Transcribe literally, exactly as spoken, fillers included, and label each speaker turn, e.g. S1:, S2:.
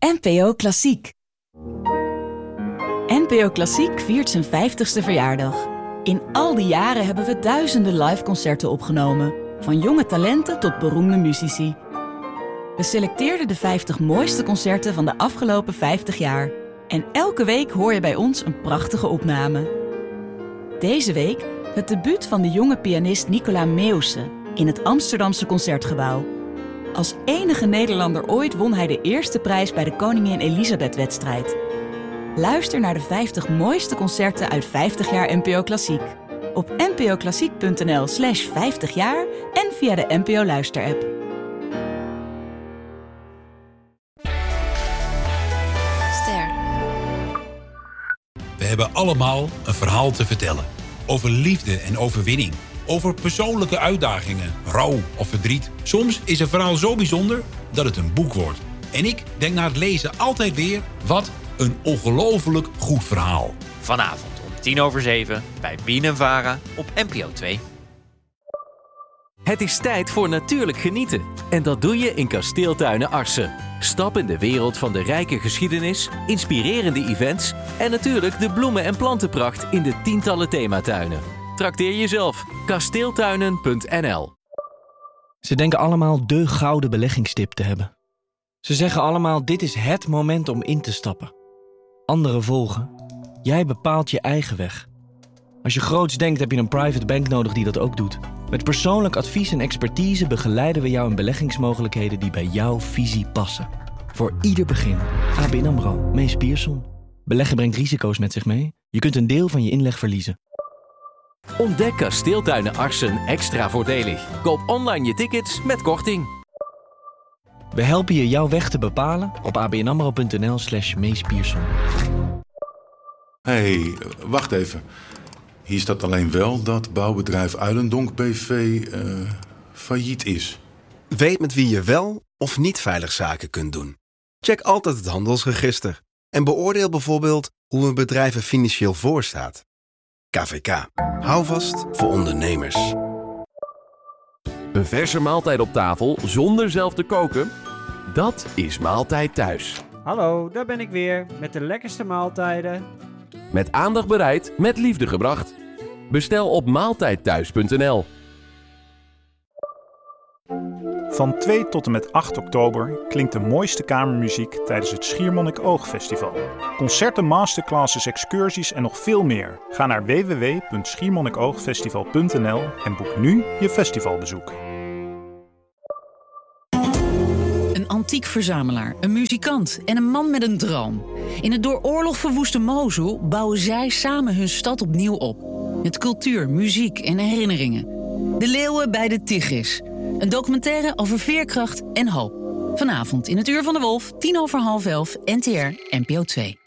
S1: N P O Klassiek. N P O Klassiek viert zijn vijftigste verjaardag. In al die jaren hebben we duizenden liveconcerten opgenomen. Van jonge talenten tot beroemde muzici. We selecteerden de vijftig mooiste concerten van de afgelopen vijftig jaar. En elke week hoor je bij ons een prachtige opname. Deze week het debuut van de jonge pianist Nicola Meeuwse in het Amsterdamse Concertgebouw. Als enige Nederlander ooit won hij de eerste prijs bij de Koningin Elisabeth-wedstrijd. Luister naar de vijftig mooiste concerten uit vijftig jaar N P O Klassiek. Op npoklassiek.nl slash vijftig jaar en via de N P O Luister-app.
S2: Ster.
S3: We hebben allemaal een verhaal te vertellen. Over liefde en overwinning. Over persoonlijke uitdagingen, rouw of verdriet. Soms is een verhaal zo bijzonder dat het een boek wordt. En ik denk na het lezen altijd weer, wat een ongelooflijk goed verhaal.
S4: Vanavond om tien over zeven bij Bien en Vara op N P O twee.
S5: Het is tijd voor natuurlijk genieten. En dat doe je in Kasteeltuinen Arcen. Stap in de wereld van de rijke geschiedenis, inspirerende events en natuurlijk de bloemen- en plantenpracht in de tientallen thematuinen. Trakteer jezelf. kasteeltuinen punt n l.
S6: Ze denken allemaal de gouden beleggingstip te hebben. Ze zeggen allemaal, dit is het moment om in te stappen. Anderen volgen. Jij bepaalt je eigen weg. Als je groots denkt, heb je een private bank nodig die dat ook doet. Met persoonlijk advies en expertise begeleiden we jou in beleggingsmogelijkheden die bij jouw visie passen. Voor ieder begin. A B N AMRO, Mees Pierson. Beleggen brengt risico's met zich mee. Je kunt een deel van je inleg verliezen.
S5: Ontdek Kasteeltuinen Arcen extra voordelig. Koop online je tickets met korting.
S6: We helpen je jouw weg te bepalen op abnamro.nl slash Mees Pierson.
S7: Hé, hey, wacht even. Hier staat alleen wel dat bouwbedrijf Uilendonk B V uh, failliet is.
S8: Weet met wie je wel of niet veilig zaken kunt doen. Check altijd het handelsregister. En beoordeel bijvoorbeeld hoe een bedrijf er financieel voor staat. K V K. Hou vast voor ondernemers.
S9: Een verse maaltijd op tafel zonder zelf te koken? Dat is Maaltijd Thuis.
S10: Hallo, daar ben ik weer met de lekkerste maaltijden.
S9: Met aandacht bereid, met liefde gebracht. Bestel op maaltijdthuis punt n l.
S11: Van twee tot en met acht oktober klinkt de mooiste kamermuziek tijdens het Schiermonnikoog-festival. Concerten, masterclasses, excursies en nog veel meer. Ga naar w w w punt schiermonnikoogfestival punt n l en boek nu je festivalbezoek.
S12: Een antiek verzamelaar, een muzikant en een man met een droom. In het door oorlog verwoeste Mosul bouwen zij samen hun stad opnieuw op. Met cultuur, muziek en herinneringen. De leeuwen bij de Tigris. Een documentaire over veerkracht en hoop. Vanavond in het Uur van de Wolf, tien over half elf, N T R, N P O twee.